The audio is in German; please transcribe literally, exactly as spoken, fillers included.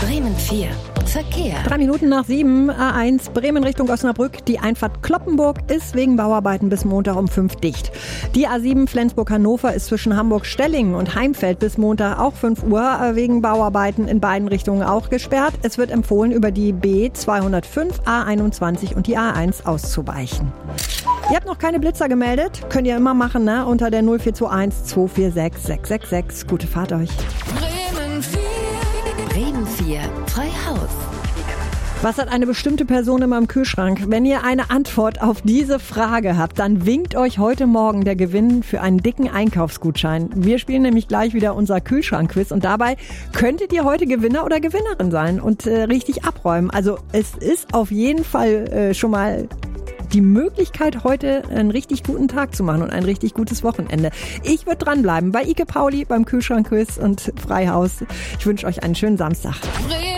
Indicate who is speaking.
Speaker 1: Bremen vier. Verkehr.
Speaker 2: Drei Minuten nach sieben, A eins, Bremen Richtung Osnabrück. Die Einfahrt Kloppenburg ist wegen Bauarbeiten bis Montag um fünf dicht. Die A sieben Flensburg-Hannover ist zwischen Hamburg-Stellingen und Heimfeld bis Montag auch fünf Uhr wegen Bauarbeiten in beiden Richtungen auch gesperrt. Es wird empfohlen, über die B zweihundertfünf, A einundzwanzig und die A eins auszuweichen. Ihr habt noch keine Blitzer gemeldet? Könnt ihr immer machen, ne? Unter der null vier zwei eins zwei vier sechs sechs sechs sechs. Gute Fahrt euch.
Speaker 1: Bremen vier. Bremen vier. Frei Haus.
Speaker 2: Was hat eine bestimmte Person in meinem Kühlschrank? Wenn ihr eine Antwort auf diese Frage habt, dann winkt euch heute Morgen der Gewinn für einen dicken Einkaufsgutschein. Wir spielen nämlich gleich wieder unser Kühlschrankquiz und dabei könntet ihr heute Gewinner oder Gewinnerin sein und äh, richtig abräumen. Also es ist auf jeden Fall äh, schon mal die Möglichkeit, heute einen richtig guten Tag zu machen und ein richtig gutes Wochenende. Ich würde dranbleiben bei Ike Pauli beim Kühlschrankquiz und Freihaus. Ich wünsche euch einen schönen Samstag.